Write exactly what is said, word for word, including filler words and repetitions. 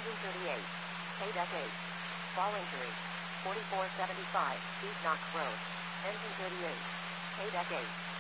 Engine thirty-eight. K-Deck eight. Fall injury. forty-four seventy-five, East Knox Road. Engine thirty-eight. K-Deck eight.